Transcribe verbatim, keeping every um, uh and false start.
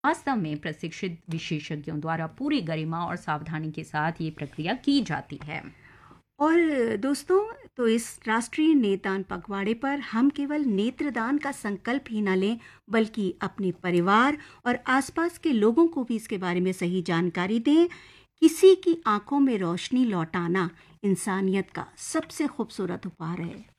वास्तव में प्रशिक्षित विशेषज्ञों द्वारा पूरी गरिमा और सावधानी के साथ ये प्रक्रिया की जाती है। और दोस्तों, तो इस राष्ट्रीय नेत्रदान पखवाड़े पर हम केवल नेत्रदान का संकल्प ही न लें, बल्कि अपने परिवार और आसपास के लोगों को भी इसके बारे में सही जानकारी दें। किसी की आंखों में रोशनी लौटाना इंसानियत का सबसे खूबसूरत उपहार है।